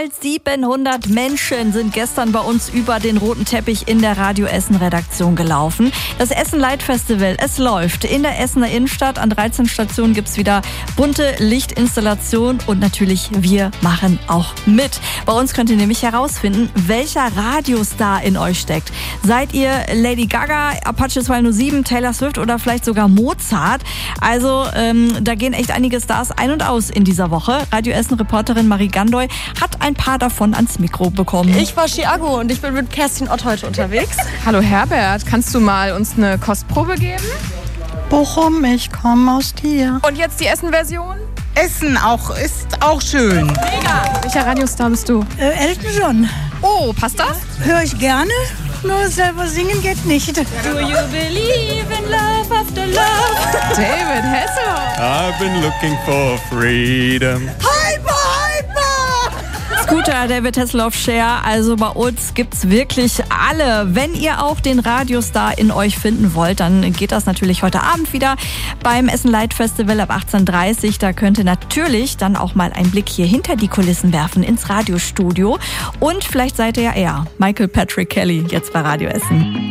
Bald 700 Menschen sind gestern bei uns über den roten Teppich in der Radio Essen Redaktion gelaufen. Das Essen Light Festival, es läuft. In der Essener Innenstadt an 13 Stationen gibt's wieder bunte Lichtinstallationen und natürlich wir machen auch mit. Bei uns könnt ihr nämlich herausfinden, welcher Radiostar in euch steckt. Seid ihr Lady Gaga, Apache 207, Taylor Swift oder vielleicht sogar Mozart? Also da gehen echt einige Stars ein und aus in dieser Woche. Radio Essen-Reporterin Marie Gandoy hat ein paar davon ans Mikro bekommen. Ich war Chiago und ich bin mit Kerstin Ott heute unterwegs. Hallo Herbert, kannst du mal uns eine Kostprobe geben? Bochum, ich komme aus dir. Und jetzt die Essen-Version? Essen ist auch schön. Mega! Welcher Radiostar bist du? Elton John. Oh, passt das? Höre ich gerne, nur selber singen geht nicht. Do you believe in love after love? David Hasselhoff. I've been looking for freedom. Hyper, hyper! Scooter, David Hasselhoff, Cher. Also bei uns gibt's wirklich alle. Wenn ihr auch den Radiostar in euch finden wollt, dann geht das natürlich heute Abend wieder beim Essen Light Festival ab 18:30 Uhr. Da könnt ihr natürlich dann auch mal einen Blick hier hinter die Kulissen werfen ins Radiostudio. Und vielleicht seid ihr ja eher Michael Patrick Kelly jetzt bei Radio Essen.